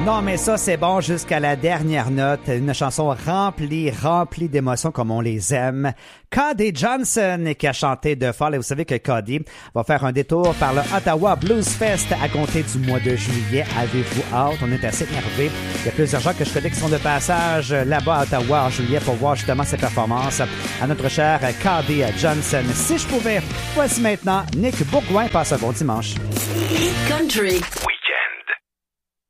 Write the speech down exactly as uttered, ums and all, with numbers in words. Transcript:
Non, mais ça, c'est bon jusqu'à la dernière note. Une chanson remplie, remplie d'émotions comme on les aime. Cody Johnson qui a chanté de Fall. Et vous savez que Cody va faire un détour par le Ottawa Blues Fest à compter du mois de juillet. Avez-vous hâte? On est assez énervés. Il y a plusieurs gens que je connais qui sont de passage là-bas à Ottawa en juillet pour voir justement ses performances à notre cher Cody Johnson. Si je pouvais, voici maintenant Nick Bourgoin. Passe un bon dimanche. Country.